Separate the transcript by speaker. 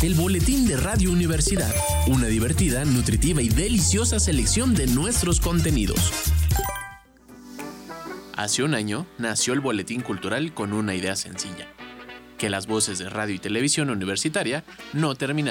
Speaker 1: el Boletín de Radio Universidad, una divertida, nutritiva y deliciosa selección de nuestros contenidos. Hace un año nació el Boletín Cultural con una idea sencilla: que las voces de radio y televisión universitaria no terminaran